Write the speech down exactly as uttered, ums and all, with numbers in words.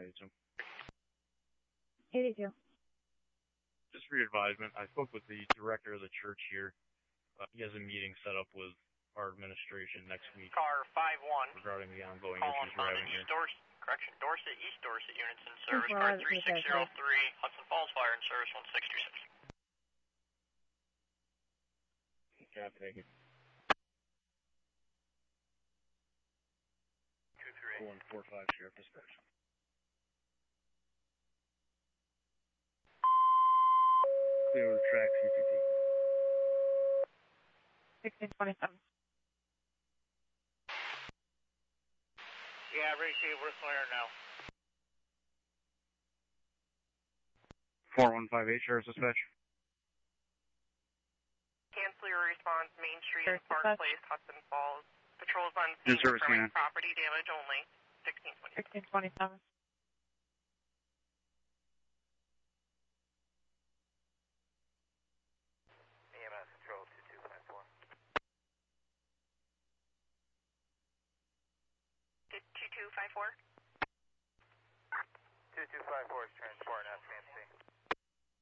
eighty-two. eighty-two. Just for your advisement, I spoke with the director of the church here. Uh, he has a meeting set up with our administration next week. Car five one. Regarding the ongoing Call issues we're having here. East Dorset, correction, Dorset, East Dorset units in service. Car three six zero three, Hudson Falls Fire in service one six two six. Yeah, thank you. two three eight. one four five, Sheriff Dispatch. Clear with track C T T. sixteen twenty-seven. Yeah, receive, we're clear now. four one five eight, Sheriff Dispatch. Cancel your response, Main Street Sure, and Park dispatch. Place, Hudson Falls. Patrols on In scene service, confirming ma'am. property damage only. sixteen twenty. sixteen twenty-seven. E M S control two two five four. two two five four. two two five four is transport and